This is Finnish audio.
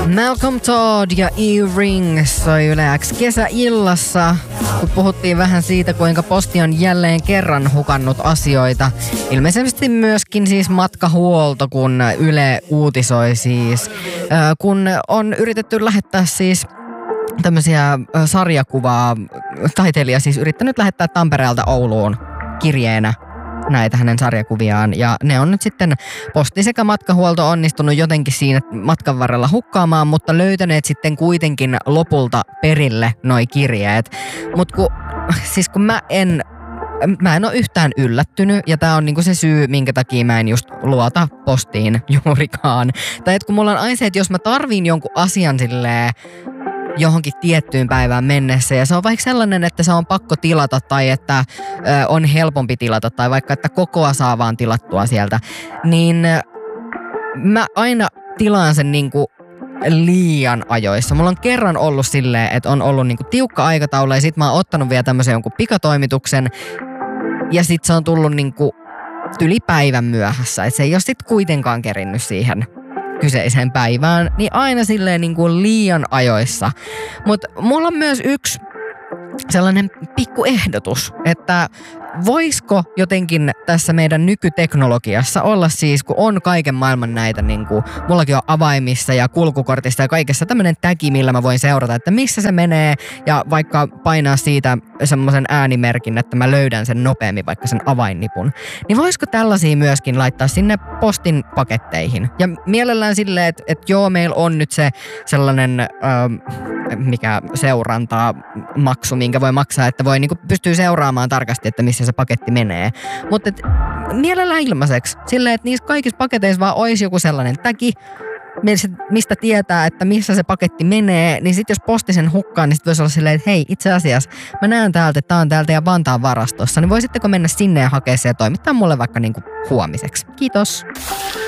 Malcolm Todd ja E-Ring soi Yle X kesäillassa, kun puhuttiin vähän siitä, kuinka posti on jälleen kerran hukannut asioita. Ilmeisesti myöskin siis matkahuolto, kun Yle uutisoi siis, kun on yritetty lähettää siis tämmöisiä sarjakuvaa, taiteilija siis yrittänyt lähettää Tampereelta Ouluun kirjeenä näitä hänen sarjakuviaan, ja ne on nyt sitten posti sekä matkahuolto onnistunut jotenkin siinä matkan varrella hukkaamaan, mutta löytäneet sitten kuitenkin lopulta perille noi kirjeet. Mutta kun mä en ole yhtään yllättynyt, ja tää on niinku se syy, minkä takia mä en just luota postiin juurikaan. Tai että kun mulla on aina se, että jos mä tarviin jonkun asian silleen johonkin tiettyyn päivään mennessä, ja se on vaikka sellainen, että se on pakko tilata tai että on helpompi tilata tai vaikka, että kokoa saa vaan tilattua sieltä, niin mä aina tilaan sen niinku liian ajoissa. Mulla on kerran ollut silleen, että on ollut niinku tiukka aikataulu ja sit mä oon ottanut vielä tämmöisen jonkun pikatoimituksen ja sit se on tullut niinku yli päivän myöhässä, että se ei ole sit kuitenkaan kerinnyt siihen kyseiseen päivään, niin aina silleen niin kuin liian ajoissa. Mutta mulla on myös yksi sellainen pikku ehdotus, että voisiko jotenkin tässä meidän nykyteknologiassa olla siis, kun on kaiken maailman näitä, niin kuin mullakin on avaimissa ja kulkukortista ja kaikessa tämmöinen tagi, millä mä voin seurata, että missä se menee ja vaikka painaa siitä semmoisen äänimerkin, että mä löydän sen nopeammin, vaikka sen avainnipun. Niin voisiko tällaisia myöskin laittaa sinne postin paketteihin? Ja mielellään silleen, että joo, meillä on nyt se sellainen mikä seurantaa maksu, minkä voi maksaa, että voi niinku pystyy seuraamaan tarkasti, että missä se paketti menee. Mutta mielellään ilmaiseksi. Silleen, että niissä kaikissa paketeissa vaan olisi joku sellainen tagi, mistä tietää, että missä se paketti menee, niin sitten jos posti sen hukkaa, niin sitten voisi olla silleen, että hei, itse asiassa mä näen täältä, että tää on täältä ja Vantaan varastossa, niin voisitteko mennä sinne ja hakea se ja toimittaa mulle vaikka niinku huomiseksi. Kiitos.